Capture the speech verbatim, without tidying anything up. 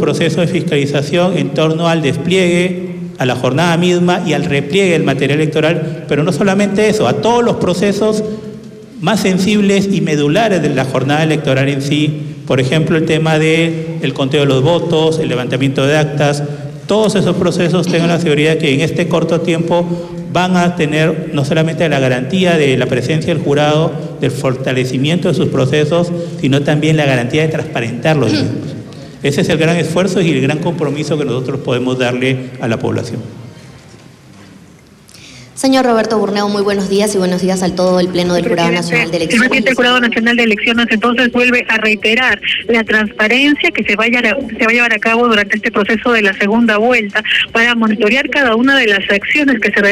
proceso de fiscalización en torno al despliegue, a la jornada misma y al repliegue del material electoral, pero no solamente eso, a todos los procesos más sensibles y medulares de la jornada electoral en sí, por ejemplo, el tema del conteo de los votos, el levantamiento de actas, todos esos procesos tengan la seguridad que en este corto tiempo van a tener no solamente la garantía de la presencia del jurado, del fortalecimiento de sus procesos, sino también la garantía de transparentar los mismos. Ese es el gran esfuerzo y el gran compromiso que nosotros podemos darle a la población. Señor Roberto Burneo, muy buenos días y buenos días al todo el Pleno del Jurado Nacional de Elecciones. El presidente del Jurado Nacional de Elecciones entonces vuelve a reiterar la transparencia que se, vaya a, se va a llevar a cabo durante este proceso de la segunda vuelta para monitorear cada una de las acciones que se